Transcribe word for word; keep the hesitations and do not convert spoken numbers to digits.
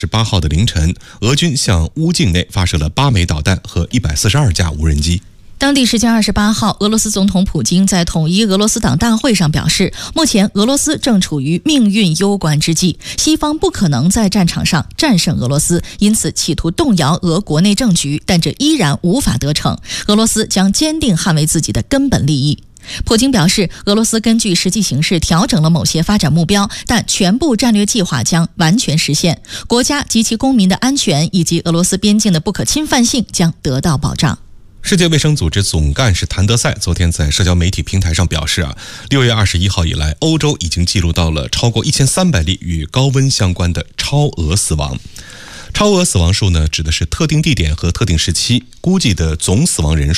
十八号的凌晨，俄军向乌境内发射了八枚导弹和一百四十二架无人机。 当地时间二十八号，俄罗斯总统普京在统一俄罗斯党大会上表示，目前俄罗斯正处于命运攸关之际，西方不可能在战场上战胜俄罗斯，因此企图动摇俄国内政局，但这依然无法得逞。俄罗斯将坚定捍卫自己的根本利益。普京表示，俄罗斯根据实际形势调整了某些发展目标，但全部战略计划将完全实现，国家及其公民的安全以及俄罗斯边境的不可侵犯性将得到保障。 世界卫生组织总干事谭德赛昨天在社交媒体平台上表示啊，六月二十一号以来，欧洲已经记录到了超过一千三百例与高温相关的超额死亡。超额死亡数呢，指的是特定地点和特定时期估计的总死亡人数